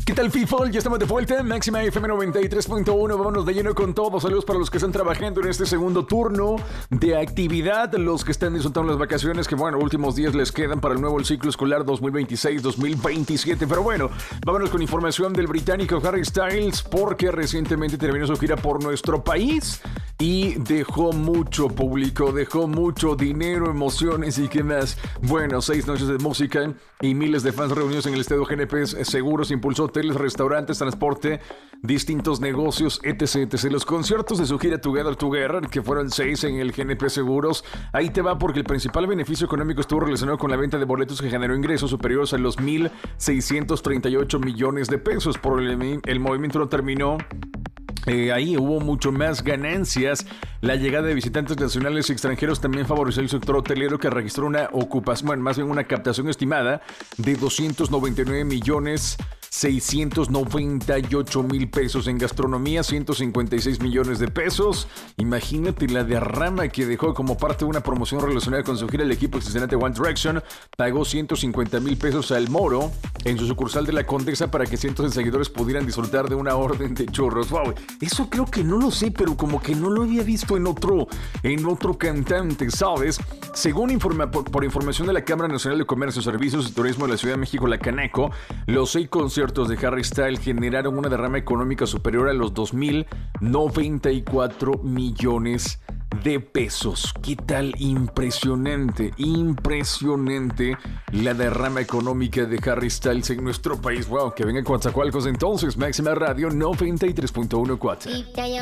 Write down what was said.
¿Qué tal, people? Ya estamos de vuelta. Máxima FM 93.1. Vámonos de lleno con todo. Saludos para los que están trabajando en este segundo turno de actividad. Los que están disfrutando las vacaciones, que bueno, últimos días les quedan para el nuevo ciclo escolar 2026-2027. Pero bueno, vámonos con información del británico Harry Styles, porque recientemente terminó su gira por nuestro país y dejó mucho público, dejó mucho dinero, emociones y qué más. Bueno, 6 noches de música y miles de fans reunidos en el estadio GNP Seguros. Impulsó hoteles, restaurantes, transporte, distintos negocios, etc. Los conciertos de su gira Together Together, que fueron 6 en el GNP Seguros. Ahí te va, porque el principal beneficio económico estuvo relacionado con la venta de boletos, que generó ingresos superiores a los 1,638 millones de pesos. Por el movimiento no terminó. Ahí hubo mucho más ganancias. La llegada de visitantes nacionales y extranjeros también favoreció el sector hotelero, que registró una ocupación, más bien una captación estimada de 299,698,000 pesos. En gastronomía, 156 millones de pesos. Imagínate la derrama que dejó como parte de una promoción relacionada con su gira. El equipo existente One Direction pagó 150,000 pesos al Moro en su sucursal de la Condesa para que cientos de seguidores pudieran disfrutar de una orden de churros. Wow, eso creo que no lo sé, pero como que no lo había visto en otro cantante, ¿sabes? Según por información de la Cámara Nacional de Comercio, Servicios y Turismo de la Ciudad de México, la Canaco, los 6 conciertos de Harry Styles generaron una derrama económica superior a los 2,094 millones de pesos. ¿Qué tal? Impresionante la derrama económica de Harry Styles en nuestro país. Wow, que vengan Coatzacoalcos entonces. Máxima Radio 93.14.